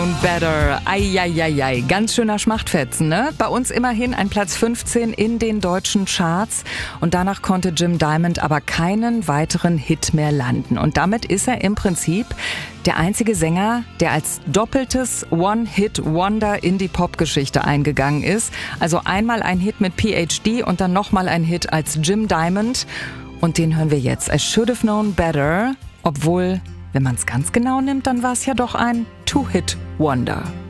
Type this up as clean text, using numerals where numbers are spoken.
Known Better. Eieiei, ganz schöner Schmachtfetzen, ne? Bei uns immerhin ein Platz 15 in den deutschen Charts. Und danach konnte Jim Diamond aber keinen weiteren Hit mehr landen. Und damit ist er im Prinzip der einzige Sänger, der als doppeltes One-Hit-Wonder in die Popgeschichte eingegangen ist. Also einmal ein Hit mit PhD und dann nochmal ein Hit als Jim Diamond. Und den hören wir jetzt. I Should Have Known Better. Obwohl, wenn man es ganz genau nimmt, dann war es ja doch ein Two-Hit-Wonder.